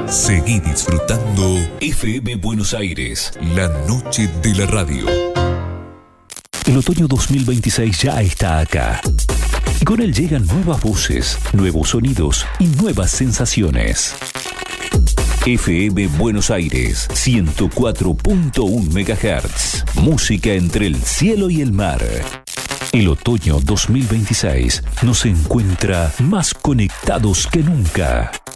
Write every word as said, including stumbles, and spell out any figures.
Seguí disfrutando F M Buenos Aires, la noche de la radio. El otoño dos mil veintiséis ya está acá. Y con él llegan nuevas voces, nuevos sonidos y nuevas sensaciones. F M Buenos Aires, ciento cuatro punto uno megahertz. Música entre el cielo y el mar. El otoño dos mil veintiséis nos encuentra más conectados que nunca.